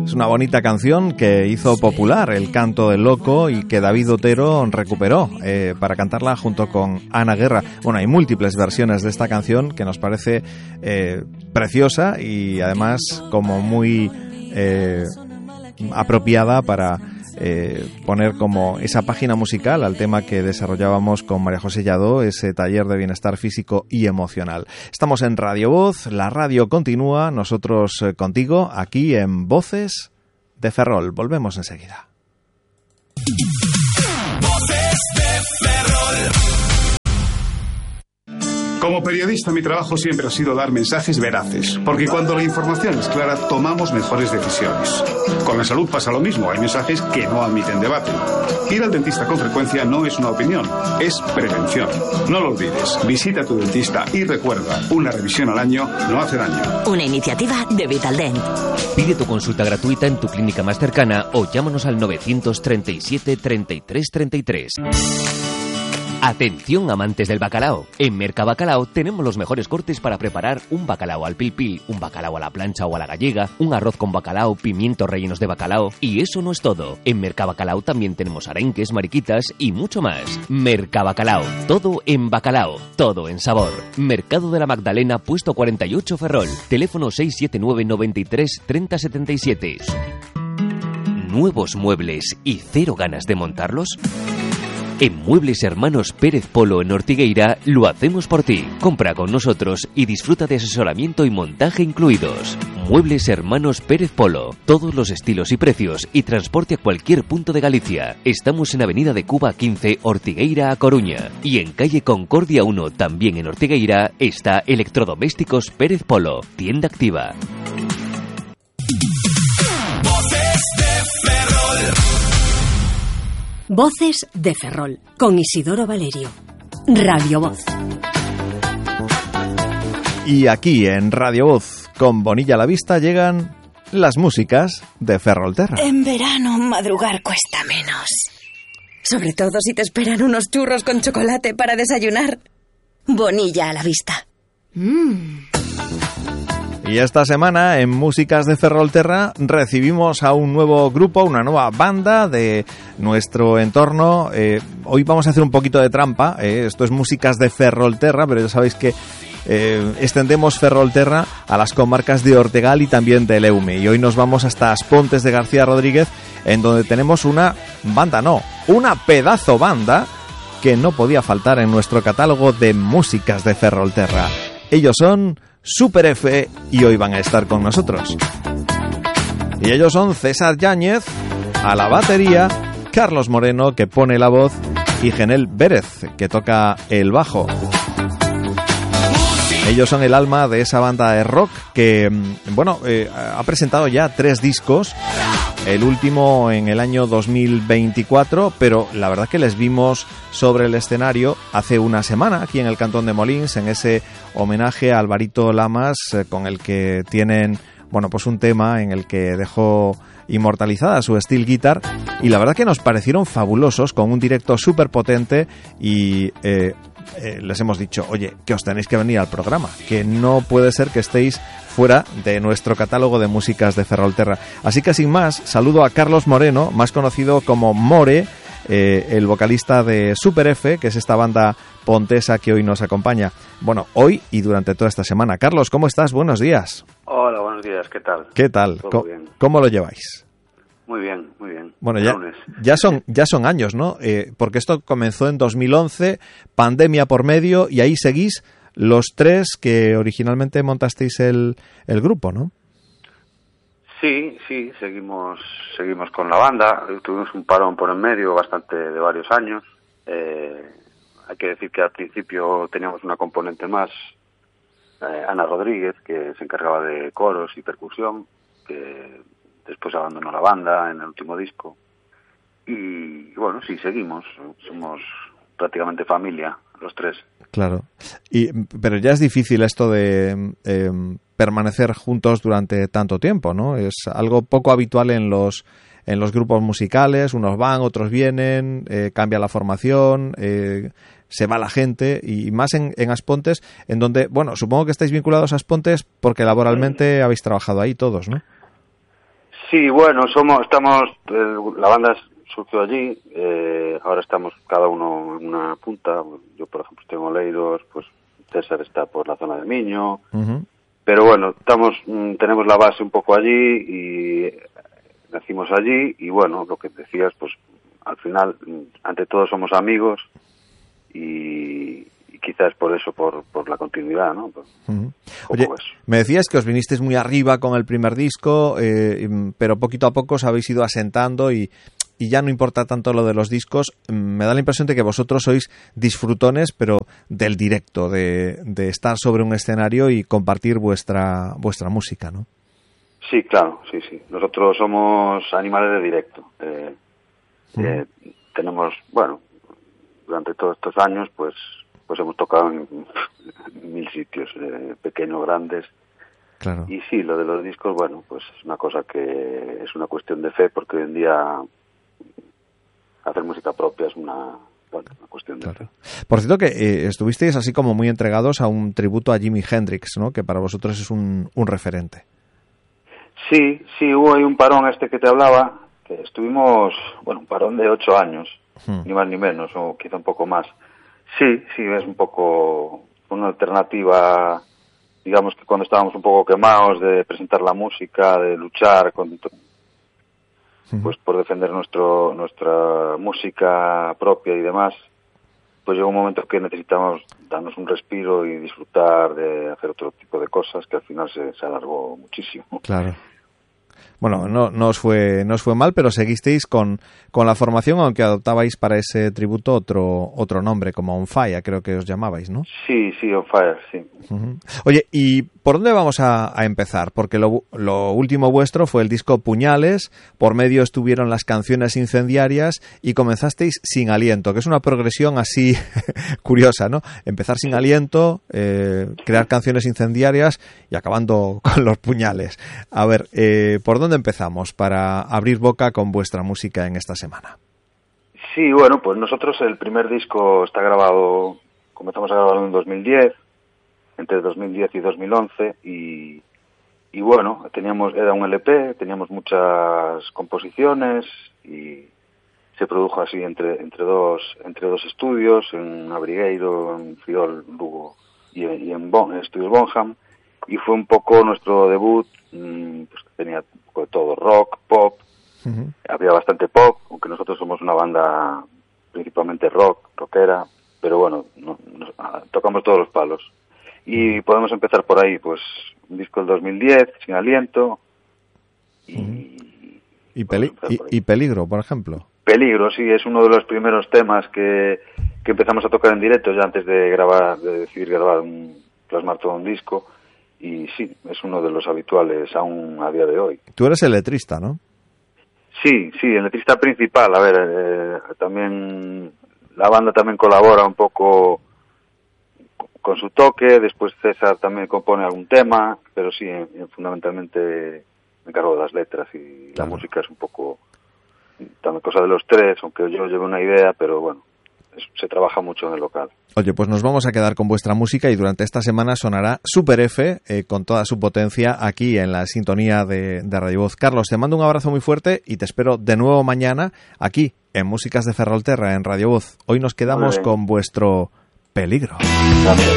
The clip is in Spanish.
Es una bonita canción que hizo popular el canto del loco y que David Otero recuperó para cantarla junto con Ana Guerra. Bueno, hay múltiples versiones de esta canción que nos parece preciosa y además como muy apropiada para poner como esa página musical al tema que desarrollábamos con María José Lladó, ese taller de bienestar físico y emocional. Estamos en Radio Voz, la radio continúa, nosotros contigo, aquí en Voces de Ferrol. Volvemos enseguida. Voces de Ferrol. Como periodista, mi trabajo siempre ha sido dar mensajes veraces, porque cuando la información es clara, tomamos mejores decisiones. Con la salud pasa lo mismo, hay mensajes que no admiten debate. Ir al dentista con frecuencia no es una opinión, es prevención. No lo olvides, visita a tu dentista y recuerda, una revisión al año no hace daño. Una iniciativa de Vitaldent. Pide tu consulta gratuita en tu clínica más cercana o llámanos al 937 33 33. Atención amantes del bacalao. En Mercabacalao tenemos los mejores cortes para preparar un bacalao al pil pil, un bacalao a la plancha o a la gallega, un arroz con bacalao, pimientos rellenos de bacalao. Y eso no es todo. En Mercabacalao también tenemos arenques, mariquitas y mucho más. Mercabacalao. Todo en bacalao. Todo en sabor. Mercado de la Magdalena, puesto 48 Ferrol. Teléfono 679 93 30 77. ¿Nuevos muebles y cero ganas de montarlos? En Muebles Hermanos Pérez Polo en Ortigueira lo hacemos por ti. Compra con nosotros y disfruta de asesoramiento y montaje incluidos. Muebles Hermanos Pérez Polo. Todos los estilos y precios y transporte a cualquier punto de Galicia. Estamos en Avenida de Cuba 15, Ortigueira a Coruña. Y en Calle Concordia 1, también en Ortigueira, está Electrodomésticos Pérez Polo. Tienda activa. Voces de Ferrol. Voces de Ferrol, con Isidoro Valerio. Radio Voz. Y aquí en Radio Voz, con Bonilla a la vista, llegan las músicas de Ferrolterra. En verano madrugar cuesta menos. Sobre todo si te esperan unos churros con chocolate para desayunar. Bonilla a la vista. Y esta semana en Músicas de Ferrolterra recibimos a un nuevo grupo, una nueva banda de nuestro entorno. Hoy vamos a hacer un poquito de trampa. Esto es Músicas de Ferrolterra, pero ya sabéis que extendemos Ferrolterra a las comarcas de Ortegal y también de Leume. Y hoy nos vamos hasta Aspontes de García Rodríguez, en donde tenemos una pedazo banda que no podía faltar en nuestro catálogo de Músicas de Ferrolterra. Ellos son Super F y hoy van a estar con nosotros. Y ellos son César Yáñez a la batería, Carlos Moreno que pone la voz y Genel Vérez que toca el bajo. Ellos son el alma de esa banda de rock que, ha presentado ya 3 discos, el último en el año 2024, pero la verdad que les vimos sobre el escenario hace una semana aquí en el Cantón de Molins, en ese homenaje a Alvarito Lamas, con el que tienen, un tema en el que dejó inmortalizada su steel guitar, y la verdad que nos parecieron fabulosos, con un directo súper potente y les hemos dicho, oye, que os tenéis que venir al programa, que no puede ser que estéis fuera de nuestro catálogo de músicas de Ferrolterra. Así que sin más, saludo a Carlos Moreno, más conocido como More, el vocalista de Super F, que es esta banda pontesa que hoy nos acompaña. Bueno, hoy y durante toda esta semana. Carlos, ¿cómo estás? Buenos días. Hola, buenos días, ¿qué tal? ¿Qué tal? ¿Cómo lo lleváis? Muy bien, muy bien. Bueno, ya son años, ¿no? Porque esto comenzó en 2011, pandemia por medio, y ahí seguís los 3 que originalmente montasteis el grupo, ¿no? Sí, seguimos con la banda. Tuvimos un parón por en medio de varios años. Hay que decir que al principio teníamos una componente más, Ana Rodríguez, que se encargaba de coros y percusión, que después abandonó la banda en el último disco. Y bueno, sí, seguimos. Somos prácticamente familia, los 3. Claro. Pero ya es difícil esto de permanecer juntos durante tanto tiempo, ¿no? Es algo poco habitual en los grupos musicales. Unos van, otros vienen, cambia la formación, se va la gente, y más en Aspontes, en donde, supongo que estáis vinculados a Aspontes porque laboralmente habéis trabajado ahí todos, ¿no? Sí, bueno, la banda surgió allí, ahora estamos cada uno en una punta. Yo, por ejemplo, estoy en Oleiros, pues César está por la zona de Miño, pero bueno, tenemos la base un poco allí y nacimos allí y bueno, lo que decías, pues al final, ante todo somos amigos y quizás por eso, por la continuidad, ¿no? Oye, me decías que os vinisteis muy arriba con el primer disco, pero poquito a poco os habéis ido asentando y ya no importa tanto lo de los discos. Me da la impresión de que vosotros sois disfrutones, pero del directo, de estar sobre un escenario y compartir vuestra música, ¿no? Sí, claro, sí. Nosotros somos animales de directo. Tenemos, bueno, durante todos estos años, pues hemos tocado en 1000 sitios, pequeños, grandes. Claro. Y sí, lo de los discos, bueno, pues es una cosa que es una cuestión de fe, porque hoy en día hacer música propia es una cuestión de fe. Por cierto que estuvisteis así como muy entregados a un tributo a Jimi Hendrix, ¿no? Que para vosotros es un referente. Sí, hubo ahí un parón que te hablaba, que estuvimos, un parón de 8 años, ni más ni menos, o quizá un poco más. Sí, es un poco una alternativa, digamos que cuando estábamos un poco quemados de presentar la música, de luchar pues por defender nuestra música propia y demás, pues llegó un momento que necesitamos darnos un respiro y disfrutar de hacer otro tipo de cosas, que al final se alargó muchísimo. Claro. Bueno, no os fue mal, pero seguisteis con la formación, aunque adoptabais para ese tributo otro nombre, como On Fire, creo que os llamabais, ¿no? Sí, On Fire, sí. Oye, ¿y por dónde vamos a empezar? Porque lo último vuestro fue el disco Puñales, por medio estuvieron las canciones incendiarias y comenzasteis Sin Aliento, que es una progresión así curiosa, ¿no? Empezar sin aliento, crear canciones incendiarias y acabando con los puñales. A ver, ¿por dónde empezamos para abrir boca con vuestra música en esta semana? Sí, bueno, pues nosotros el primer disco está grabado, comenzamos a grabarlo en 2010, entre 2010 y 2011, y bueno, era un LP, teníamos muchas composiciones y se produjo así entre dos estudios, en Abrigueiro, en Friol, Lugo y en Estudios Bonham, y fue un poco nuestro debut, pues que tenía un poco de todo, rock, pop. Había bastante pop, aunque nosotros somos una banda principalmente rockera, pero bueno, tocamos todos los palos. Y podemos empezar por ahí, pues un disco del 2010, Sin Aliento, y Peligro, por ejemplo. Peligro, sí, es uno de los primeros temas que empezamos a tocar en directo ya antes de decidir grabar, plasmar todo un disco. Y sí, es uno de los habituales aún a día de hoy. Tú eres el letrista, ¿no? Sí, el letrista principal. A ver, también la banda también colabora un poco con su toque. Después César también compone algún tema, pero sí, fundamentalmente me encargo de las letras y la música es un poco también cosa de los tres, aunque yo lleve una idea, pero bueno, se trabaja mucho en el local. Oye, pues nos vamos a quedar con vuestra música y durante esta semana sonará Super F con toda su potencia aquí en la sintonía de Radio Voz. Carlos, te mando un abrazo muy fuerte y te espero de nuevo mañana aquí en Músicas de Ferrolterra en Radio Voz. Hoy nos quedamos con vuestro Peligro. Gracias.